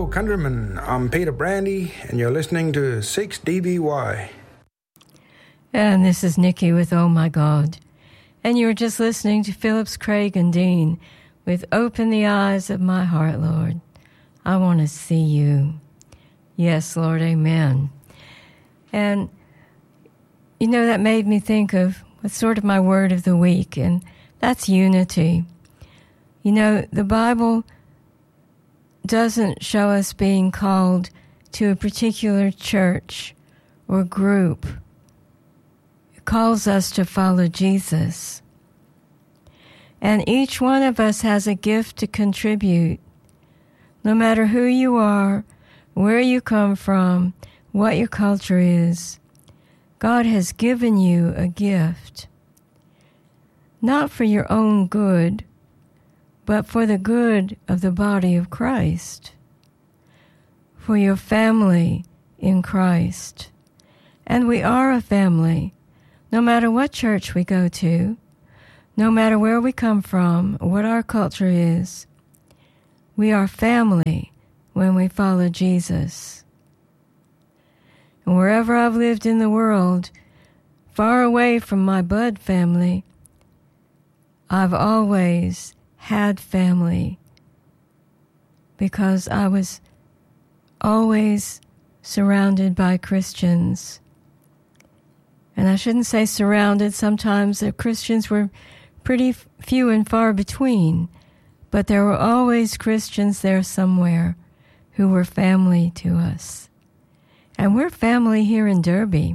countrymen. I'm Peter Brandy, and you're listening to 6DBY. And this is Nikki with Oh My God. And you were just listening to Phillips, Craig, and Dean with Open the Eyes of My Heart, Lord. I want to see you. Yes, Lord, amen. And, you know, that made me think of what's sort of my word of the week, and that's unity. You know, the Bible doesn't show us being called to a particular church or group. It calls us to follow Jesus. And each one of us has a gift to contribute. No matter who you are, where you come from, what your culture is, God has given you a gift. Not for your own good, but for the good of the body of Christ, for your family in Christ. And we are a family, no matter what church we go to, no matter where we come from, what our culture is. We are family when we follow Jesus. And wherever I've lived in the world, far away from my blood family, I've always had family because I was always surrounded by Christians. And I shouldn't say surrounded. Sometimes the Christians were pretty few and far between, but there were always Christians there somewhere who were family to us. And we're family here in Derby.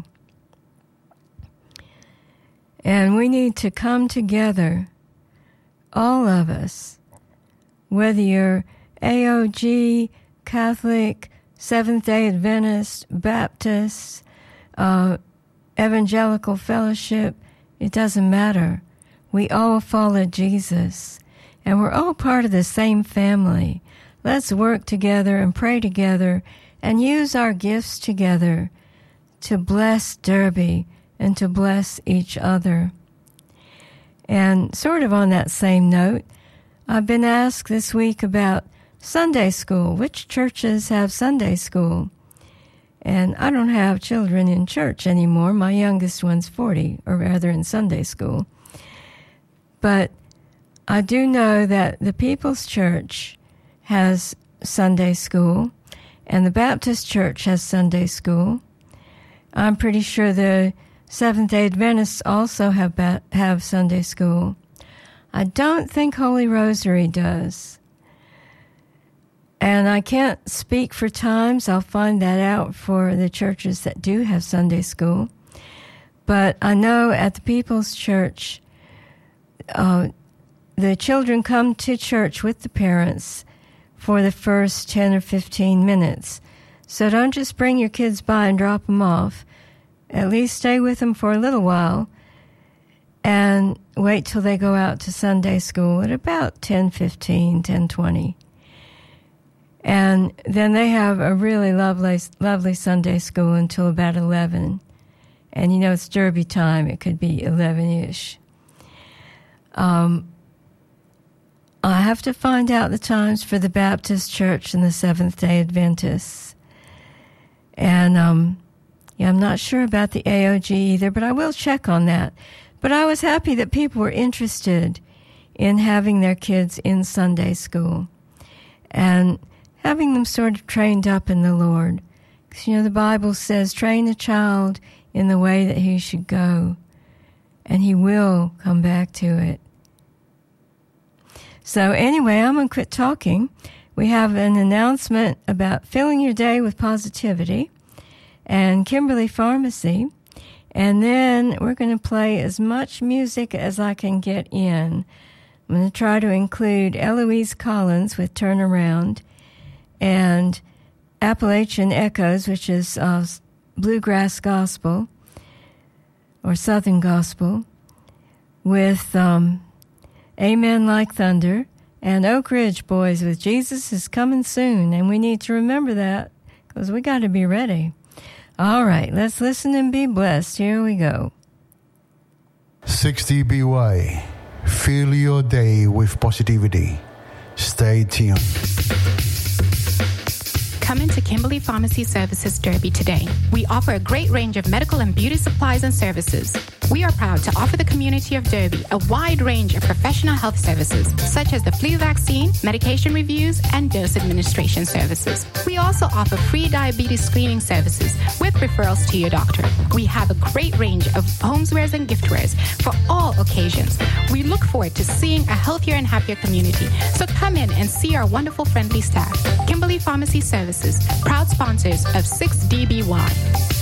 And we need to come together, all of us, whether you're AOG, Catholic, Seventh-day Adventist, Baptist, Evangelical Fellowship, it doesn't matter. We all follow Jesus, and we're all part of the same family. Let's work together and pray together and use our gifts together to bless Derby and to bless each other. And sort of on that same note, I've been asked this week about Sunday school. Which churches have Sunday school? And I don't have children in church anymore. My youngest one's 40, or rather in Sunday school. But I do know that the People's Church has Sunday school, and the Baptist Church has Sunday school. I'm pretty sure the Seventh-day Adventists also have Sunday school. I don't think Holy Rosary does. And I can't speak for times. I'll find that out for the churches that do have Sunday school. But I know at the People's Church, the children come to church with the parents for the first 10 or 15 minutes. So don't just bring your kids by and drop them off. At least stay with them for a little while and wait till they go out to Sunday school at about 10:15, 10:20. And then they have a really lovely Sunday school until about 11. And you know, it's Derby time. It could be 11-ish. I have to find out the times for the Baptist Church and the Seventh-day Adventists. And I'm not sure about the AOG either, but I will check on that. But I was happy that people were interested in having their kids in Sunday school and having them sort of trained up in the Lord. Because, you know, the Bible says, train a child in the way that he should go, and he will come back to it. So anyway, I'm going to quit talking. We have an announcement about filling your day with positivity and Kimberly Pharmacy. And then we're going to play as much music as I can get in. I'm going to try to include Eloise Collins with Turn Around and Appalachian Echoes, which is bluegrass gospel or southern gospel, with Amen Like Thunder, and Oak Ridge Boys with Jesus is Coming Soon. And we need to remember that because we got to be ready. All right, let's listen and be blessed. Here we go. 6DBY. Fill your day with positivity. Stay tuned. Come into Kimberly Pharmacy Services Derby today. We offer a great range of medical and beauty supplies and services. We are proud to offer the community of Derby a wide range of professional health services, such as the flu vaccine, medication reviews, and dose administration services. We also offer free diabetes screening services with referrals to your doctor. We have a great range of homewares and giftwares for all occasions. We look forward to seeing a healthier and happier community. So come in and see our wonderful, friendly staff. Kimberly Pharmacy Services, proud sponsors of 6DBY.